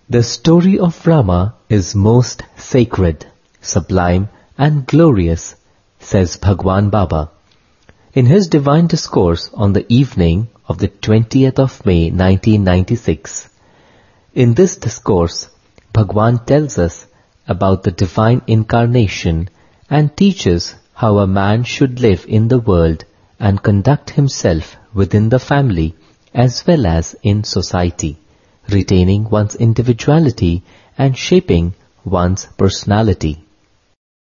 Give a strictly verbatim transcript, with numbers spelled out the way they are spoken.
The story of Rama is most sacred, sublime and glorious, says Bhagwan Baba. In his divine discourse on the evening of the twentieth of May nineteen ninety-six, in this discourse, Bhagwan tells us about the divine incarnation and teaches how a man should live in the world and conduct himself within the family as well as in society, retaining one's individuality and shaping one's personality.